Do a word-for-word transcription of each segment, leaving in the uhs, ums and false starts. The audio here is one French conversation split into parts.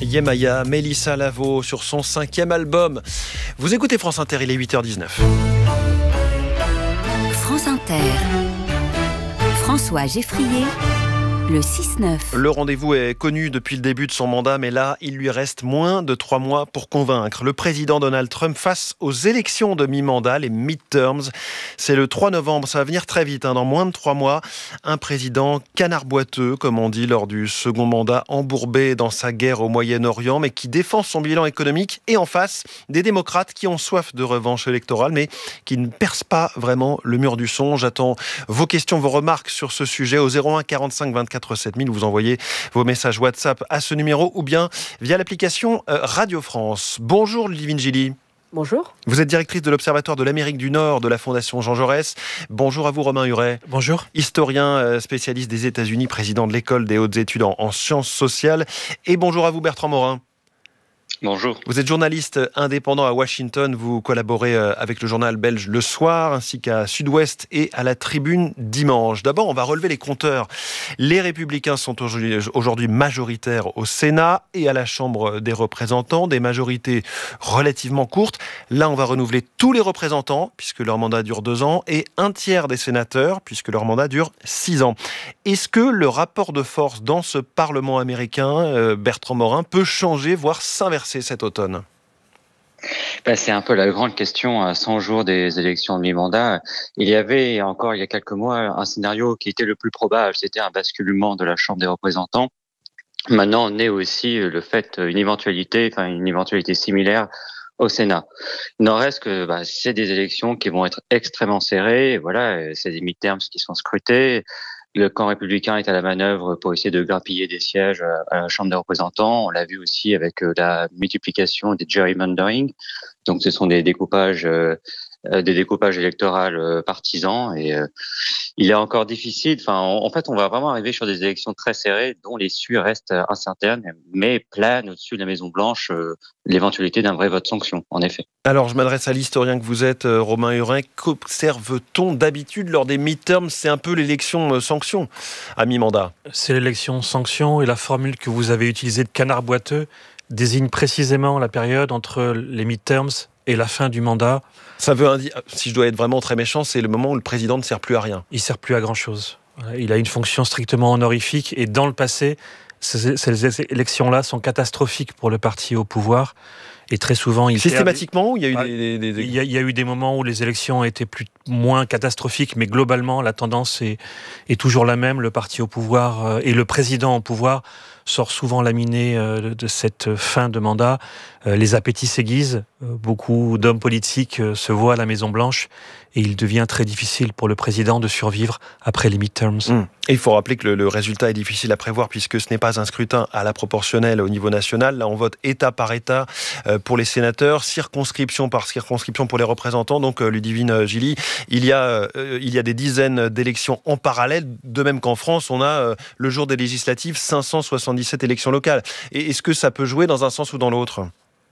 Yemaya, Mélissa Lavo sur son cinquième album. Vous écoutez France Inter, il est huit heures dix-neuf. France Inter, François Geffrier, le six neuf. Le rendez-vous est connu depuis le début de son mandat, mais là, il lui reste moins de trois mois pour convaincre le président Donald Trump face aux élections de mi-mandat, les midterms. C'est le trois novembre, ça va venir très vite, hein, dans moins de trois mois. Un président canard boiteux, comme on dit, lors du second mandat, embourbé dans sa guerre au Moyen-Orient, mais qui défend son bilan économique. Et en face, des démocrates qui ont soif de revanche électorale, mais qui ne percent pas vraiment le mur du son. J'attends vos questions, vos remarques sur ce sujet au zéro un quarante-cinq vingt-quatre sept mille. Vous envoyez vos messages WhatsApp à ce numéro ou bien via l'application Radio France. Bonjour Ludivine Gilly. Bonjour. Vous êtes directrice de l'Observatoire de l'Amérique du Nord de la Fondation Jean Jaurès. Bonjour à vous Romain Huret. Bonjour. Historien spécialiste des États-Unis, président de l'École des hautes études en, en sciences sociales. Et bonjour à vous Bertrand Morin. Bonjour. Vous êtes journaliste indépendant à Washington. Vous collaborez avec le journal belge Le Soir, ainsi qu'à Sud-Ouest et à la Tribune Dimanche. D'abord, on va relever les compteurs. Les Républicains sont aujourd'hui majoritaires au Sénat et à la Chambre des représentants, des majorités relativement courtes. Là, on va renouveler tous les représentants, puisque leur mandat dure deux ans, et un tiers des sénateurs, puisque leur mandat dure six ans. Est-ce que le rapport de force dans ce Parlement américain, Bertrand Morin, peut changer, voire s'inverser cet automne? Ben, c'est un peu la grande question à cent jours des élections de mi-mandat. Il y avait encore il y a quelques mois un scénario qui était le plus probable, c'était un basculement de la Chambre des représentants. Maintenant, on est aussi le fait, une éventualité, enfin une éventualité similaire au Sénat. Il n'en reste que bah, c'est des élections qui vont être extrêmement serrées. Voilà, c'est des midterms qui sont scrutés. Le camp républicain est à la manœuvre pour essayer de grappiller des sièges à la Chambre des représentants. On l'a vu aussi avec la multiplication des gerrymandering. Donc, ce sont des découpages, euh, des découpages électoraux euh, partisans. Et euh, il est encore difficile. Enfin, en, en fait, on va vraiment arriver sur des élections très serrées, dont l'issue reste incertaine, mais plane au-dessus de la Maison Blanche euh, l'éventualité d'un vrai vote sanction. En effet. Alors, je m'adresse à l'historien que vous êtes, euh, Romain Huret. Qu'observe-t-on d'habitude lors des midterms? C'est un peu l'élection euh, sanction à mi-mandat. C'est l'élection sanction et la formule que vous avez utilisée de canard boiteux désigne précisément la période entre les midterms et la fin du mandat. Ça veut dire, si je dois être vraiment très méchant, c'est le moment où le président ne sert plus à rien. Il ne sert plus à grand-chose. Il a une fonction strictement honorifique et dans le passé, ces, ces élections-là sont catastrophiques pour le parti au pouvoir. Et très souvent, il systématiquement, perd... il y a eu ah, des, des, des... Il, y a, il y a eu des moments où les élections étaient plus, moins catastrophiques, mais globalement, la tendance est, est toujours la même. Le parti au pouvoir euh, et le président au pouvoir sort souvent laminé euh, de cette fin de mandat. Euh, les appétits s'aiguisent. Euh, beaucoup d'hommes politiques euh, se voient à la Maison-Blanche et il devient très difficile pour le président de survivre après les midterms. Mmh. Et il faut rappeler que le, le résultat est difficile à prévoir puisque ce n'est pas un scrutin à la proportionnelle au niveau national. Là, on vote État par État euh, pour les sénateurs, circonscription par circonscription pour les représentants. Donc, euh, Ludivine Gilly, il y a, euh, il y a des dizaines d'élections en parallèle. De même qu'en France, on a euh, le jour des législatives cinq cent soixante-dix-sept élections locales. Et est-ce que ça peut jouer dans un sens ou dans l'autre ?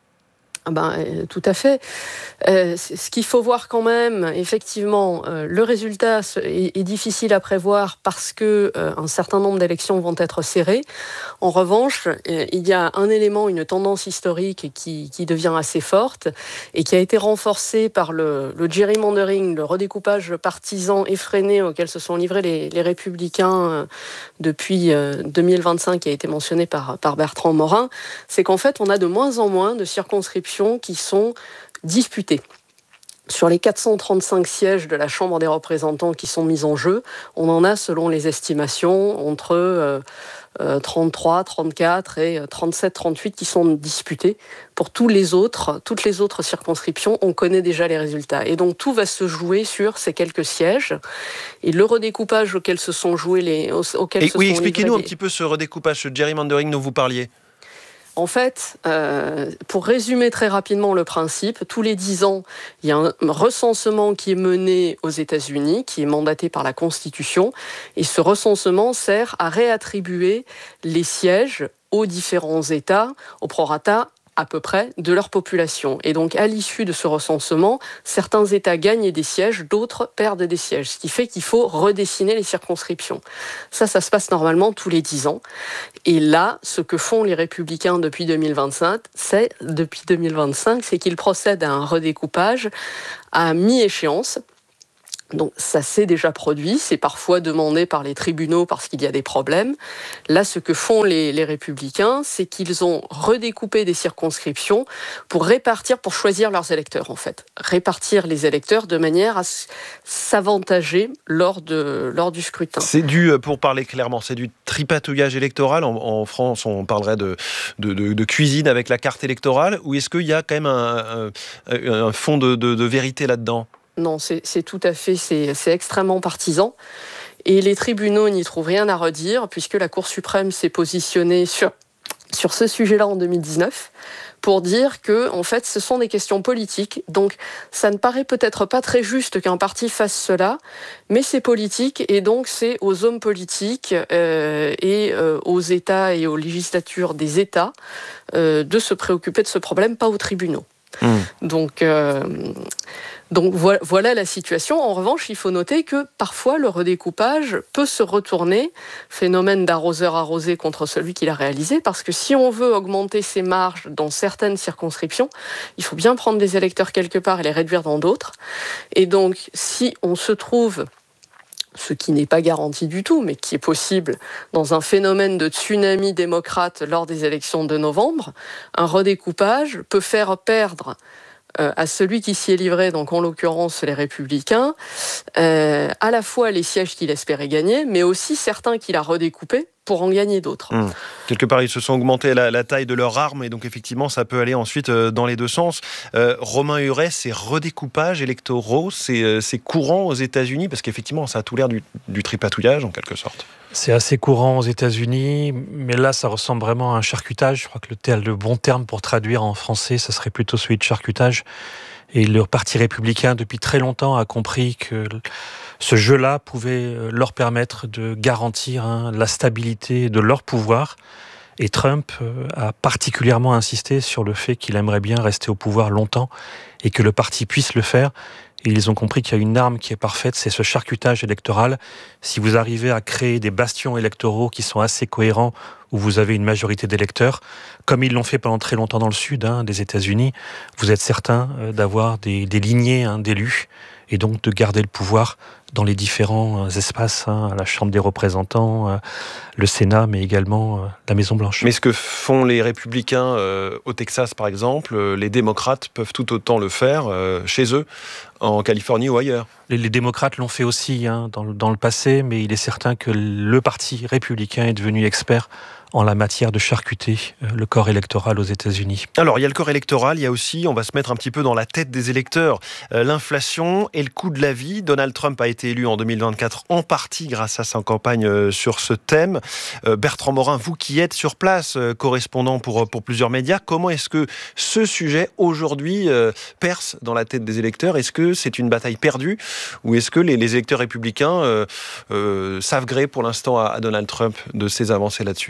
Ben, euh, tout à fait. Euh, ce qu'il faut voir quand même, effectivement, euh, le résultat est, est difficile à prévoir parce que euh, un certain nombre d'élections vont être serrées. En revanche, euh, il y a un élément, une tendance historique qui, qui devient assez forte et qui a été renforcée par le, le gerrymandering, le redécoupage partisan effréné auquel se sont livrés les, les républicains euh, depuis euh, deux mille vingt-cinq, qui a été mentionné par, par Bertrand Morin. C'est qu'en fait, on a de moins en moins de circonscriptions qui sont disputées. Sur les quatre cent trente-cinq sièges de la Chambre des représentants qui sont mis en jeu, on en a, selon les estimations, entre euh, euh, trente-trois, trente-quatre et trente-sept, trente-huit qui sont disputés. Pour tous les autres, toutes les autres circonscriptions, on connaît déjà les résultats. Et donc tout va se jouer sur ces quelques sièges. Et le redécoupage auquel se sont joués les... Auquel et se oui, sont expliquez-nous les... un petit peu ce redécoupage, ce gerrymandering dont vous parliez. En fait, euh, pour résumer très rapidement le principe, tous les dix ans, il y a un recensement qui est mené aux États-Unis, qui est mandaté par la Constitution, et ce recensement sert à réattribuer les sièges aux différents États, au prorata, à peu près, de leur population. Et donc, à l'issue de ce recensement, certains États gagnent des sièges, d'autres perdent des sièges, ce qui fait qu'il faut redessiner les circonscriptions. Ça, ça se passe normalement tous les dix ans. Et là, ce que font les Républicains depuis deux mille vingt-cinq, c'est, depuis deux mille vingt-cinq, c'est qu'ils procèdent à un redécoupage à mi-échéance. Donc ça s'est déjà produit, c'est parfois demandé par les tribunaux parce qu'il y a des problèmes. Là, ce que font les, les Républicains, c'est qu'ils ont redécoupé des circonscriptions pour répartir, pour choisir leurs électeurs en fait. Répartir les électeurs de manière à s'avantager lors, de, lors du scrutin. C'est du, pour parler clairement, c'est du tripatouillage électoral. En, en France, on parlerait de, de, de, de cuisine avec la carte électorale, ou est-ce qu'il y a quand même un, un, un fond de, de, de vérité là-dedans ? Non, c'est, c'est tout à fait, c'est, c'est extrêmement partisan. Et les tribunaux n'y trouvent rien à redire, puisque la Cour suprême s'est positionnée sur, sur ce sujet-là en deux mille dix-neuf, pour dire que, en fait, ce sont des questions politiques. Donc, ça ne paraît peut-être pas très juste qu'un parti fasse cela, mais c'est politique, et donc c'est aux hommes politiques euh, et euh, aux États et aux législatures des États euh, de se préoccuper de ce problème, pas aux tribunaux. Mmh. Donc, euh, donc voilà, voilà la situation. En revanche, il faut noter que parfois le redécoupage peut se retourner, phénomène d'arroseur arrosé contre celui qui l'a réalisé, parce que si on veut augmenter ses marges dans certaines circonscriptions, il faut bien prendre des électeurs quelque part et les réduire dans d'autres. Et donc, si on se trouve, ce qui n'est pas garanti du tout, mais qui est possible dans un phénomène de tsunami démocrate lors des élections de novembre, un redécoupage peut faire perdre euh, à celui qui s'y est livré, donc en l'occurrence les Républicains, euh, à la fois les sièges qu'il espérait gagner, mais aussi certains qu'il a redécoupés pour en gagner d'autres. Mmh. Quelque part, ils se sont augmentés la, la taille de leurs armes, et donc effectivement, ça peut aller ensuite euh, dans les deux sens. Euh, Romain Huret, ces redécoupages électoraux, c'est, euh, c'est courant aux États-Unis, parce qu'effectivement, ça a tout l'air du, du tripatouillage, en quelque sorte. C'est assez courant aux États-Unis, mais là, ça ressemble vraiment à un charcutage. Je crois que le, ter- le bon terme pour traduire en français, ça serait plutôt celui de charcutage. Et le Parti républicain, depuis très longtemps, a compris que ce jeu-là pouvait leur permettre de garantir hein, la stabilité de leur pouvoir. Et Trump a particulièrement insisté sur le fait qu'il aimerait bien rester au pouvoir longtemps et que le parti puisse le faire. Et ils ont compris qu'il y a une arme qui est parfaite, c'est ce charcutage électoral. Si vous arrivez à créer des bastions électoraux qui sont assez cohérents, où vous avez une majorité d'électeurs, comme ils l'ont fait pendant très longtemps dans le sud hein, des États-Unis, vous êtes certain d'avoir des, des lignées hein, d'élus et donc de garder le pouvoir dans les différents espaces, hein, la Chambre des représentants, euh, le Sénat, mais également euh, la Maison-Blanche. Mais ce que font les républicains euh, au Texas, par exemple, euh, les démocrates peuvent tout autant le faire euh, chez eux, en Californie ou ailleurs. Les, les démocrates l'ont fait aussi hein, dans, dans le passé, mais il est certain que le parti républicain est devenu expert en la matière de charcuter le corps électoral aux États-Unis. Alors, il y a le corps électoral, il y a aussi, on va se mettre un petit peu dans la tête des électeurs, euh, l'inflation et le coût de la vie. Donald Trump a été élu en deux mille vingt-quatre en partie grâce à sa campagne euh, sur ce thème. Euh, Bertrand Morin, vous qui êtes sur place, euh, correspondant pour, pour plusieurs médias, comment est-ce que ce sujet, aujourd'hui, euh, perce dans la tête des électeurs ? Est-ce que c'est une bataille perdue ou est-ce que les, les électeurs républicains euh, euh, savent gré pour l'instant à, à Donald Trump de ses avancées là-dessus ?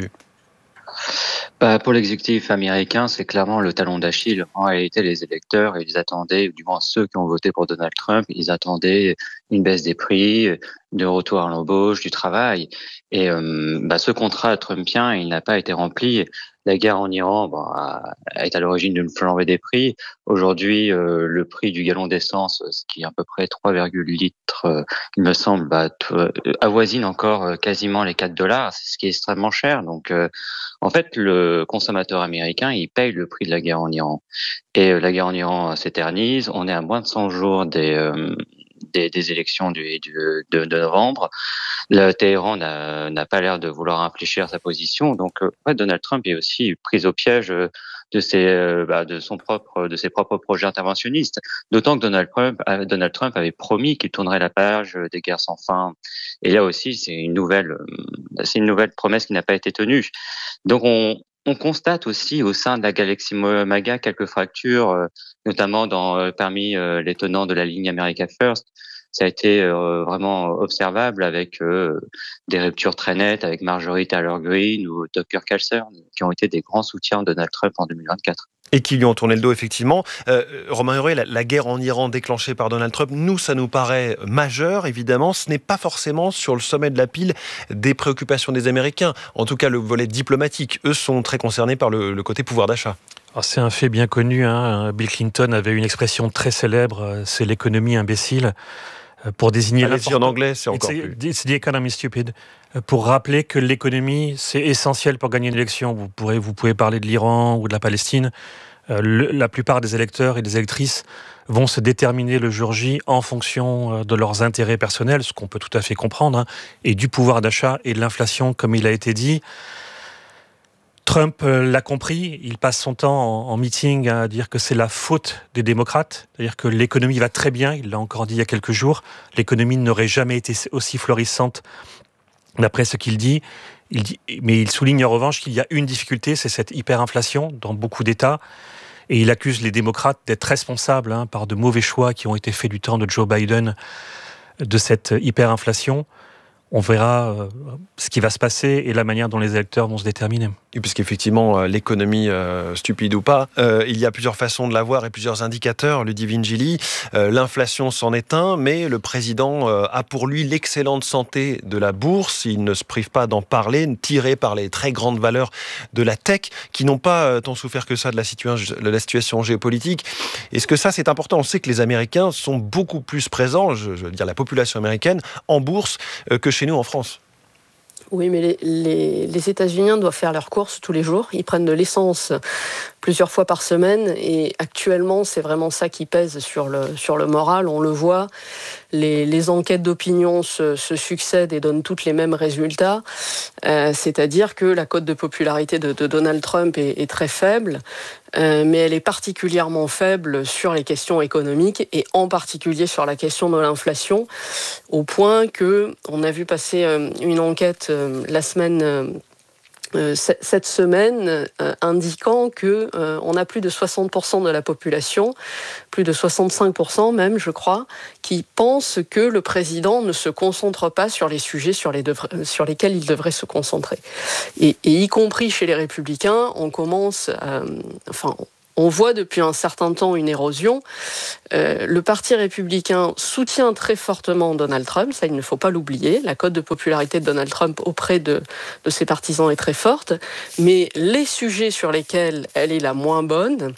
Bah, pour l'exécutif américain, c'est clairement le talon d'Achille. En réalité, les électeurs, ils attendaient, du moins ceux qui ont voté pour Donald Trump, ils attendaient une baisse des prix, de retour à l'embauche, du travail. Et euh, bah, ce contrat trumpien, il n'a pas été rempli. La guerre en Iran bon, a, est à l'origine d'une flambée des prix. Aujourd'hui, euh, le prix du gallon d'essence, ce qui est à peu près trois virgule litres, euh, il me semble, bah, t- euh, avoisine encore euh, quasiment les quatre dollars. C'est ce qui est extrêmement cher. Donc, euh, en fait, le consommateur américain, il paye le prix de la guerre en Iran. Et euh, la guerre en Iran s'éternise. On est à moins de cent jours des... Euh, Des, des élections du, du, de, de novembre. Le Téhéran n'a, n'a pas l'air de vouloir infléchir sa position. Donc, euh, ouais, Donald Trump est aussi pris au piège de ses, euh, bah, de son propre, de ses propres projets interventionnistes. D'autant que Donald Trump, euh, Donald Trump avait promis qu'il tournerait la page des guerres sans fin. Et là aussi, c'est une nouvelle, euh, c'est une nouvelle promesse qui n'a pas été tenue. Donc, on, On constate aussi au sein de la galaxie MAGA quelques fractures, euh, notamment dans, euh, parmi euh, les tenants de la ligne America First. ça a été euh, vraiment observable avec euh, des ruptures très nettes avec Marjorie Taylor Greene ou Tucker Carlson, qui ont été des grands soutiens de Donald Trump en deux mille vingt-quatre. Et qui lui ont tourné le dos, effectivement. Euh, Romain Huré, la, la guerre en Iran déclenchée par Donald Trump, nous, ça nous paraît majeur, évidemment. Ce n'est pas forcément sur le sommet de la pile des préoccupations des Américains. En tout cas, le volet diplomatique, eux, sont très concernés par le, le côté pouvoir d'achat. Alors, c'est un fait bien connu. Hein. Bill Clinton avait une expression très célèbre, c'est l'économie imbécile, pour désigner l'importance. En anglais, c'est encore plus. It's the economy stupid. Pour rappeler que l'économie, c'est essentiel pour gagner une élection. Vous pourrez, vous pouvez parler de l'Iran ou de la Palestine. Euh, le, la plupart des électeurs et des électrices vont se déterminer le jour J en fonction de leurs intérêts personnels, ce qu'on peut tout à fait comprendre, hein, et du pouvoir d'achat et de l'inflation, comme il a été dit. Trump l'a compris, il passe son temps en, en meeting à dire que c'est la faute des démocrates, c'est-à-dire que l'économie va très bien, il l'a encore dit il y a quelques jours, l'économie n'aurait jamais été aussi florissante d'après ce qu'il dit. Il dit, mais il souligne en revanche qu'il y a une difficulté, c'est cette hyperinflation dans beaucoup d'États, et il accuse les démocrates d'être responsables hein, par de mauvais choix qui ont été faits du temps de Joe Biden de cette hyperinflation. On verra euh, ce qui va se passer et la manière dont les électeurs vont se déterminer. Et puisqu'effectivement, euh, l'économie, euh, stupide ou pas, euh, il y a plusieurs façons de la voir et plusieurs indicateurs. Ludivine Gilly, euh, l'inflation s'en est un, mais le président euh, a pour lui l'excellente santé de la bourse. Il ne se prive pas d'en parler, tiré par les très grandes valeurs de la tech, qui n'ont pas euh, tant souffert que ça de la, situa- de la situation géopolitique. Est-ce que ça, c'est important ? On sait que les Américains sont beaucoup plus présents, je, je veux dire la population américaine, en bourse euh, que chez nous en France. Oui, mais les, les, les États-Unis doivent faire leurs courses tous les jours. Ils prennent de l'essence plusieurs fois par semaine et actuellement, c'est vraiment ça qui pèse sur le, sur le moral. On le voit, les, les enquêtes d'opinion se, se succèdent et donnent toutes les mêmes résultats. Euh, c'est-à-dire que la cote de popularité de, de Donald Trump est, est très faible. Euh, mais elle est particulièrement faible sur les questions économiques et en particulier sur la question de l'inflation, au point que on a vu passer euh, une enquête euh, la semaine euh, euh, cette semaine euh, indiquant que euh, on a plus de soixante pour cent de la population, plus de soixante-cinq pour cent même, je crois, qui pensent que le président ne se concentre pas sur les sujets sur, les devra- sur lesquels il devrait se concentrer. Et, et y compris chez les Républicains, on commence, euh, enfin, on voit depuis un certain temps une érosion. Euh, le Parti républicain soutient très fortement Donald Trump, ça il ne faut pas l'oublier. La cote de popularité de Donald Trump auprès de, de ses partisans est très forte. Mais les sujets sur lesquels elle est la moins bonne,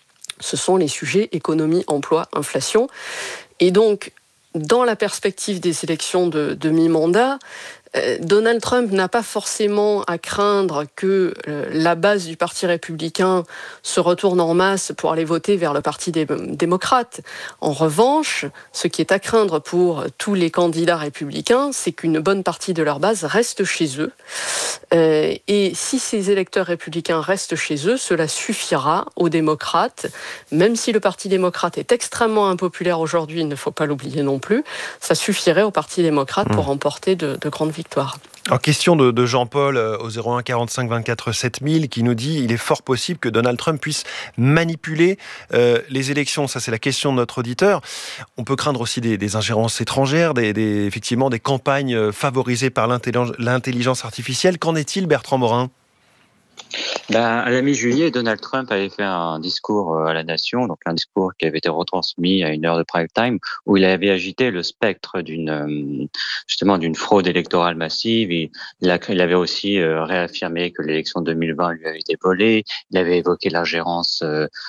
ce sont les sujets économie, emploi, inflation. Et donc, dans la perspective des élections de, de mi-mandat, Donald Trump n'a pas forcément à craindre que la base du Parti républicain se retourne en masse pour aller voter vers le Parti dé- démocrate. En revanche, ce qui est à craindre pour tous les candidats républicains, c'est qu'une bonne partie de leur base reste chez eux. Euh, et si ces électeurs républicains restent chez eux, cela suffira aux démocrates, même si le Parti démocrate est extrêmement impopulaire aujourd'hui, il ne faut pas l'oublier non plus, ça suffirait au Parti démocrate pour remporter de, de grandes victoires. En question de, de Jean-Paul euh, au zéro un quarante-cinq vingt-quatre sept mille qui nous dit il est fort possible que Donald Trump puisse manipuler euh, les élections. Ça, c'est la question de notre auditeur. On peut craindre aussi des, des ingérences étrangères, des, des, effectivement des campagnes favorisées par l'intelligence, l'intelligence artificielle. Qu'en est-il, Bertrand Morin ? Ben, à la mi-juillet, Donald Trump avait fait un discours à la nation, donc un discours qui avait été retransmis à une heure de prime time, où il avait agité le spectre d'une justement d'une fraude électorale massive. Il, il, a, il avait aussi réaffirmé que l'élection de deux mille vingt lui avait été volée. Il avait évoqué l'ingérence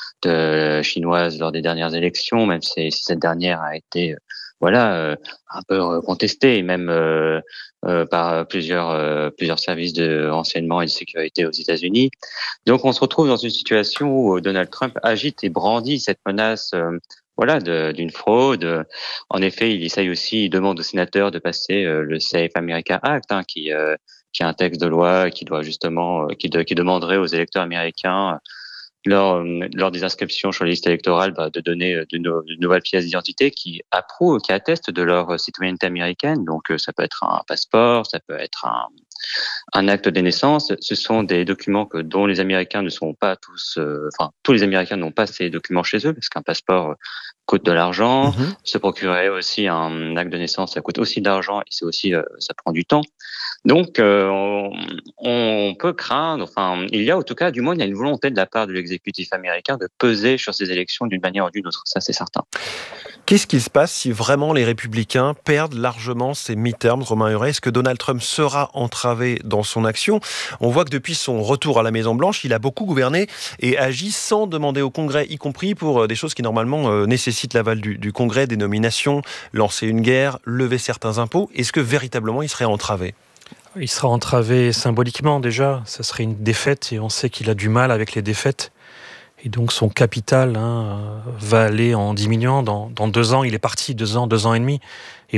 de, chinoise lors des dernières élections, même si, si cette dernière a été voilà euh, un peu contesté et même euh, euh, par plusieurs euh, plusieurs services de renseignement et de sécurité aux États-Unis. Donc on se retrouve dans une situation où Donald Trump agite et brandit cette menace euh, voilà de, d'une fraude. En effet, il essaye aussi, il demande aux sénateurs de passer euh, le Safe America Act, hein, qui euh, qui est un texte de loi qui doit justement euh, qui de, qui demanderait aux électeurs américains lors, lors des inscriptions sur les listes électorales, bah, de donner de, no, de nouvelles pièces d'identité qui approuvent, qui attestent de leur citoyenneté américaine. Donc, ça peut être un passeport, ça peut être un, un acte de naissance. Ce sont des documents que, dont les Américains ne sont pas tous, euh, enfin, tous les Américains n'ont pas ces documents chez eux, parce qu'un passeport coûte de l'argent. Mmh. Se procurer aussi un acte de naissance, ça coûte aussi de l'argent et c'est aussi, euh, ça prend du temps. Donc, euh, on, on peut craindre, enfin, il y a en tout cas, du moins, il y a une volonté de la part de l'exécutif américain de peser sur ces élections d'une manière ou d'une autre. Ça, c'est certain. Qu'est-ce qui se passe si vraiment les républicains perdent largement ces midterms, Romain Huret? Est-ce que Donald Trump sera entravé dans son action? On voit que depuis son retour à la Maison-Blanche, il a beaucoup gouverné et agi sans demander au Congrès, y compris pour des choses qui normalement euh, nécessitent l'aval du, du Congrès, des nominations, lancer une guerre, lever certains impôts. Est-ce que véritablement il serait entravé? Il sera entravé symboliquement déjà, ça serait une défaite et on sait qu'il a du mal avec les défaites. Et donc son capital hein, va aller en diminuant. Dans, dans deux ans, il est parti, deux ans, deux ans et demi. Et